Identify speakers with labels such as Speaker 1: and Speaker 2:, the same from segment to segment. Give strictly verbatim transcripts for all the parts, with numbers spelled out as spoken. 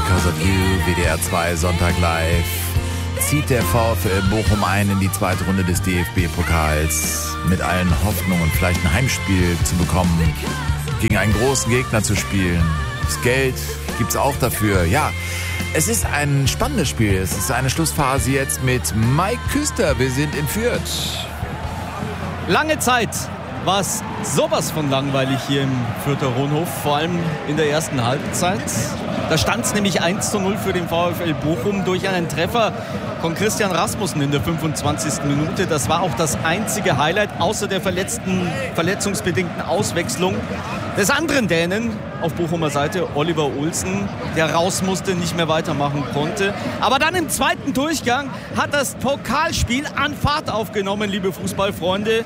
Speaker 1: Because of You, W D R zwei, Sonntag live, zieht der VfL Bochum ein in die zweite Runde des D F B-Pokals mit allen Hoffnungen, vielleicht ein Heimspiel zu bekommen, gegen einen großen Gegner zu spielen. Das Geld gibt's auch dafür. Ja, es ist ein spannendes Spiel. Es ist eine Schlussphase jetzt mit Mike Küster. Wir sind in Fürth.
Speaker 2: Lange Zeit war es sowas von langweilig hier im Fürther Ronhof, vor allem in der ersten Halbzeit. Da stand es nämlich eins zu null für den VfL Bochum durch einen Treffer von Christian Rasmussen in der fünfundzwanzigsten Minute. Das war auch das einzige Highlight, außer der verletzten, verletzungsbedingten Auswechslung des anderen Dänen auf Bochumer Seite, Oliver Olsen, der raus musste, nicht mehr weitermachen konnte. Aber dann im zweiten Durchgang hat das Pokalspiel an Fahrt aufgenommen, liebe Fußballfreunde.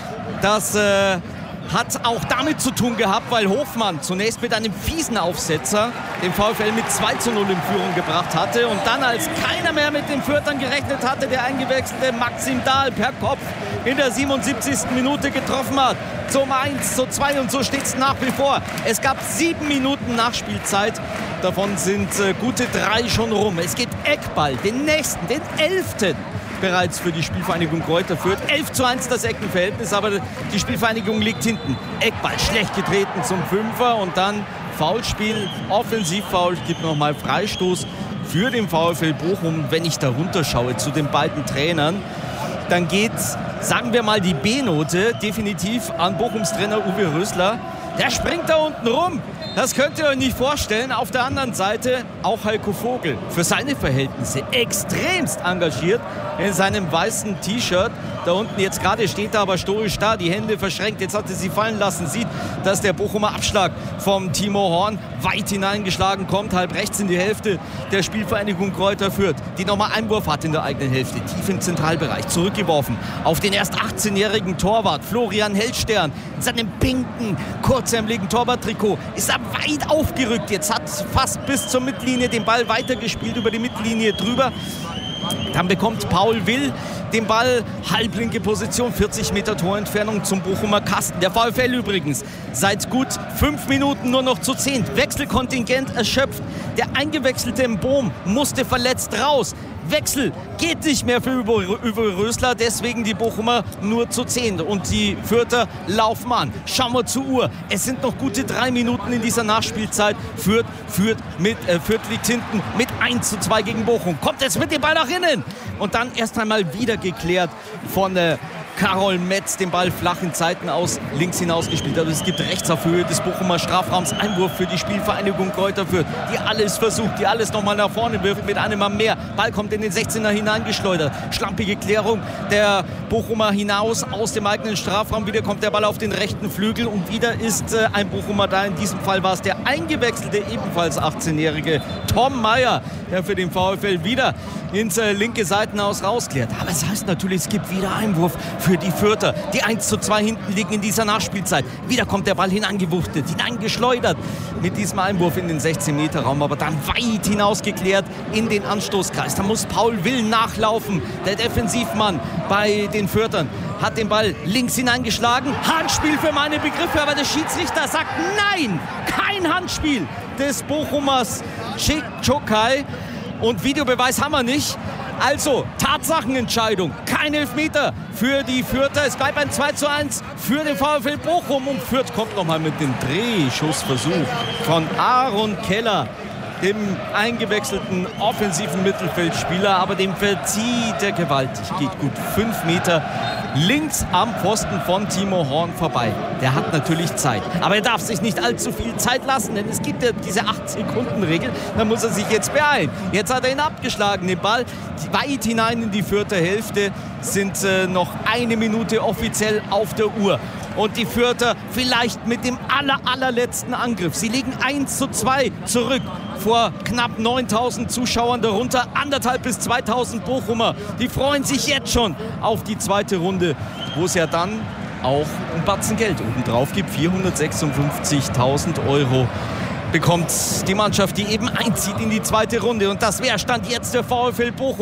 Speaker 2: Das äh, hat auch damit zu tun gehabt, weil Hofmann zunächst mit einem fiesen Aufsetzer den VfL mit zwei zu null in Führung gebracht hatte und dann, als keiner mehr mit den Fürthern gerechnet hatte, der eingewechselte Maxim Dahl per Kopf in der siebenundsiebzigsten Minute getroffen hat. Zum eins zu zwei und so steht es nach wie vor. Es gab sieben Minuten Nachspielzeit. Davon sind äh, gute drei schon rum. Es gibt Eckball, den nächsten, den elften. bereits für die Spielvereinigung Greuther Fürth. elf zu eins das Eckenverhältnis, aber die Spielvereinigung liegt hinten. Eckball schlecht getreten zum Fünfer und dann Foulspiel, Offensivfoul, gibt nochmal Freistoß für den VfL Bochum. Wenn ich da runterschaue zu den beiden Trainern, dann geht, sagen wir mal, die B-Note definitiv an Bochums Trainer Uwe Rösler. Der springt da unten rum. Das könnt ihr euch nicht vorstellen. Auf der anderen Seite auch Heiko Vogel. Für seine Verhältnisse extremst engagiert in seinem weißen T-Shirt. Da unten jetzt gerade steht er aber stoisch da, die Hände verschränkt. Jetzt hat er sie fallen lassen. Sieht, dass der Bochumer Abschlag vom Timo Horn weit hineingeschlagen kommt. Halb rechts in die Hälfte der Spielvereinigung Greuther Fürth. Die nochmal Einwurf hat in der eigenen Hälfte. Tief im Zentralbereich. Zurückgeworfen auf den erst achtzehnjährigen Torwart Florian Hellstern. In seinem pinken, kurzärmeligen Torwarttrikot ist er weit aufgerückt. Jetzt hat fast bis zur Mittellinie den Ball weitergespielt, über die Mittellinie drüber. Dann bekommt Paul Will den Ball, halblinke Position, vierzig Meter Torentfernung zum Bochumer Kasten. Der VfL übrigens seit gut fünf Minuten nur noch zu zehn. Wechselkontingent erschöpft. Der eingewechselte Bohm musste verletzt raus. Wechsel geht nicht mehr für Uwe Rösler, deswegen die Bochumer nur zu zehn und die Fürther laufen an. Schauen wir zur Uhr. Es sind noch gute drei Minuten in dieser Nachspielzeit. Fürth, Fürth, mit, äh, Fürth liegt hinten mit eins zu zwei gegen Bochum. Kommt jetzt mit dem Ball nach innen und dann erst einmal wieder geklärt von äh, Karol Metz, den Ball flach in Zeiten aus, links hinausgespielt. Aber es gibt rechts auf Höhe des Bochumer Strafraums Einwurf für die Spielvereinigung Greuther Fürth, die alles versucht, die alles nochmal nach vorne wirft mit einem Mann mehr. Ball kommt in den sechzehner hineingeschleudert. Schlampige Klärung der Bochumer hinaus aus dem eigenen Strafraum. Wieder kommt der Ball auf den rechten Flügel und wieder ist äh, ein Bochumer da. In diesem Fall war es der eingewechselte, ebenfalls achtzehnjährige Tom Meyer, der für den VfL wieder ins äh, linke Seitenhaus rausklärt. Aber es heißt natürlich, es gibt wieder Einwurf für die Fürther, die eins zu zwei hinten liegen in dieser Nachspielzeit. Wieder kommt der Ball hineingewuchtet, hineingeschleudert mit diesem Einwurf in den sechzehn Meter Raum, aber dann weit hinausgeklärt in den Anstoßkreis. Da muss Paul Will nachlaufen, der Defensivmann bei den Fürthern. Hat den Ball links hineingeschlagen. Handspiel für meine Begriffe, aber der Schiedsrichter sagt nein, kein Handspiel des Bochumers Çiçokai. Und Videobeweis haben wir nicht. Also, Tatsachenentscheidung. Kein Elfmeter für die Fürther. Es bleibt ein zwei zu eins für den VfL Bochum. Und Fürth kommt nochmal mit dem Drehschussversuch von Aaron Keller, dem eingewechselten offensiven Mittelfeldspieler. Aber dem verzieht er gewaltig. Geht gut fünf Meter links am Pfosten von Timo Horn vorbei. Der hat natürlich Zeit. Aber er darf sich nicht allzu viel Zeit lassen, denn es gibt ja diese acht Sekunden Regel. Da muss er sich jetzt beeilen. Jetzt hat er ihn abgeschlagen, den Ball weit hinein in die Fürther Hälfte. Sind äh, noch eine Minute offiziell auf der Uhr. Und die Fürther vielleicht mit dem aller, allerletzten Angriff. Sie liegen eins zu zwei zurück vor knapp neuntausend Zuschauern, darunter anderthalb bis zweitausend Bochumer. Die freuen sich jetzt schon auf die zweite Runde, wo es ja dann auch ein Batzen Geld obendrauf gibt. vierhundertsechsundfünfzigtausend Euro bekommt die Mannschaft, die eben einzieht in die zweite Runde. Und das wäre Stand jetzt der VfL Bochum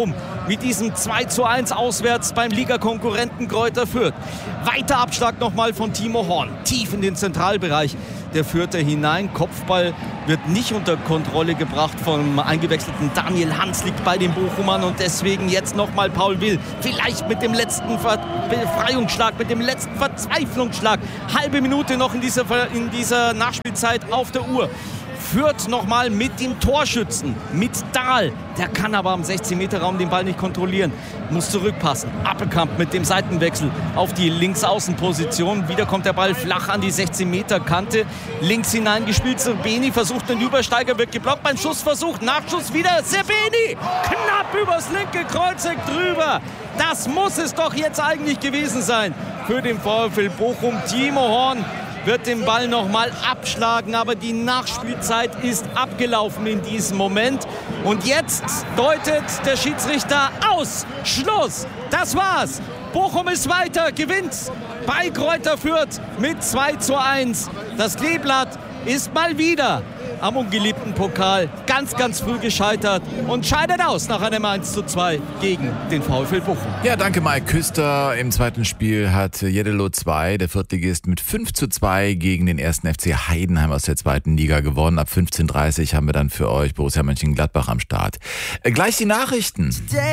Speaker 2: mit diesem zwei zu eins auswärts beim Ligakonkurrenten Greuther Fürth. Weiter Abschlag nochmal von Timo Horn, tief in den Zentralbereich der Fürther hinein. Kopfball wird nicht unter Kontrolle gebracht vom eingewechselten Daniel Hans, liegt bei den Bochumern und deswegen jetzt nochmal Paul Will. Vielleicht mit dem letzten Befreiungsschlag, mit dem letzten Verzweiflungsschlag. Halbe Minute noch in dieser, in dieser Nachspielzeit auf der Uhr. Fürth nochmal mit dem Torschützen, mit Dahl. Der kann aber am sechzehn Meter Raum den Ball nicht kontrollieren. Muss zurückpassen. Appelkamp mit dem Seitenwechsel auf die Linksaußenposition. Wieder kommt der Ball flach an die sechzehn Meter Kante. Links hineingespielt. Serbeni versucht den Übersteiger, wird geblockt beim Schussversuch. Nachschuss wieder. Serbeni knapp übers linke Kreuzeck drüber. Das muss es doch jetzt eigentlich gewesen sein für den VfL Bochum. Timo Horn wird den Ball nochmal abschlagen, aber die Nachspielzeit ist abgelaufen in diesem Moment. Und jetzt deutet der Schiedsrichter aus. Schluss. Das war's. Bochum ist weiter, gewinnt bei Greuther Fürth mit zwei zu eins. Das Kleeblatt ist mal wieder am ungeliebten Pokal ganz, ganz früh gescheitert und scheidet aus nach einem eins zu zwei gegen den VfL Bochum.
Speaker 1: Ja, danke Mike Küster. Im zweiten Spiel hat Jeddelo zwei, der Viertligist, mit fünf zu zwei gegen den ersten F C Heidenheim aus der zweiten Liga gewonnen. Ab fünfzehn Uhr dreißig haben wir dann für euch Borussia Mönchengladbach am Start. Äh, gleich die Nachrichten.